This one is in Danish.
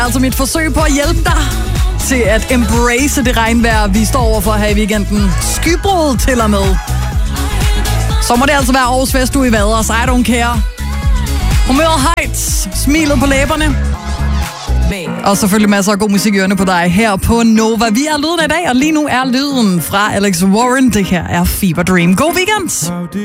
Altså mit forsøg på at hjælpe dig til at embrace det regnvejr, vi står overfor her i weekenden. Skybrud til og med. Så må det altså være års festuge i Vaders. I don't care. Humøret højt, smilet på læberne. Og selvfølgelig masser af god musik i ørene på dig her på Nova. Vi er lyden i dag, og lige nu er lyden fra Alex Warren. Det her er Fever Dream. God weekend!